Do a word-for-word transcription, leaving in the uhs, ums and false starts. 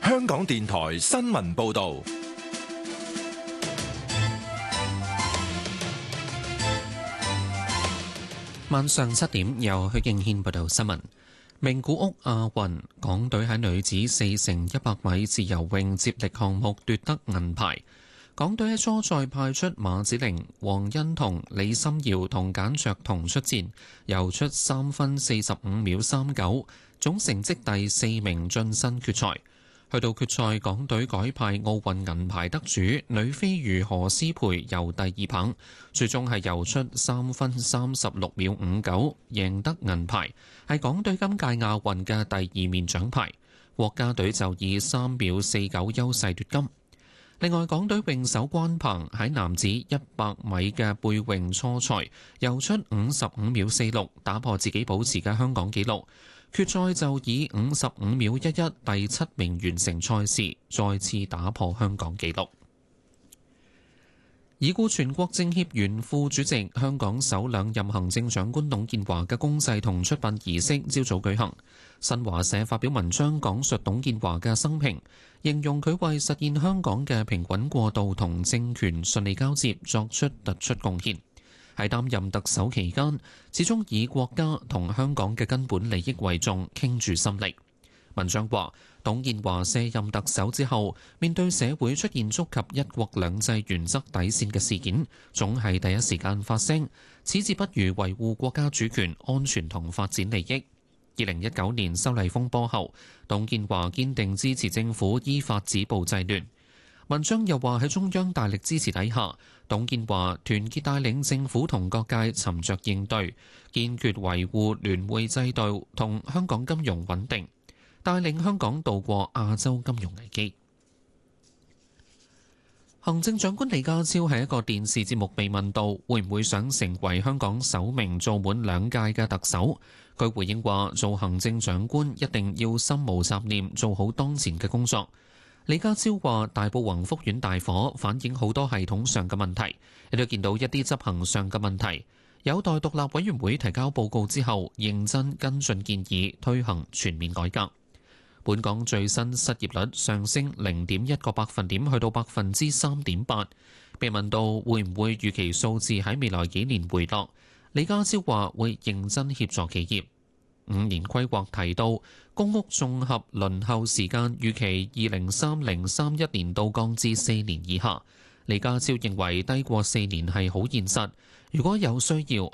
香港電台新聞報道。 晚上七點，由許敬軒報道新聞。名古屋亞運，港隊喺女子四乘一百米自由泳接力項目奪得銀牌。港隊喺初賽派出馬子玲、黃欣彤、李心瑤同簡卓彤出戰，游出三分四十五秒三九，總成績第四名晉身決賽。去到決賽，港隊改派奧運銀牌得主女飛魚何詩蓓游第二棒，最終係游出三分三十六秒五九，贏得銀牌，係港隊今屆亞運嘅第二面獎牌。國家隊就以三秒四九優勢奪金。另外，港隊泳手關鵬喺男子一百米嘅背泳初賽游出五十五秒四六，打破自己保持嘅香港紀錄。決賽就以五十五秒一一第七名完成賽事，再次打破香港紀錄。已故全國政協原副主席、香港首兩任行政長官董建華嘅公祭同出殯儀式朝早舉行。新華社發表文章講述董建華嘅生平，形容佢為實現香港嘅平穩過渡同政權順利交接作出突出貢獻。喺擔任特首期間，始終以國家同香港嘅根本利益為重，傾注心力。文章話，董建華卸任特首之後，面對社會出現觸及一國兩制原則底線嘅事件，總係第一時間發聲，此志不渝維護國家主權、安全同發展利益。二零一九年修例風波後，董建華堅定支持政府依法止暴制亂。文章又話喺中央大力支持底下，董建華團結帶領政府同各界沉着應對，堅決維護聯匯制度同香港金融穩定，帶領香港渡過亞洲金融危機。行政長官李家超喺一個電視節目被問到會唔會想成為香港首名做滿兩屆嘅特首，佢回應話：做行政長官一定要心無雜念，做好當前嘅工作。李家超話：大埔宏福苑大火反映好多系統上嘅問題，亦都見到一啲執行上嘅問題，有待獨立委員會提交報告之後，認真跟進建議，推行全面改革。本港最新失業率上升零點一個百分點，去到百分之三點八。被問到會唔會預期數字喺未來幾年回落，李家超話會認真協助企業。五年規劃提到，公屋綜合輪候時間預期二零三零三一年度降至四年以下。李家超認為低過四年係好現實，如果有需要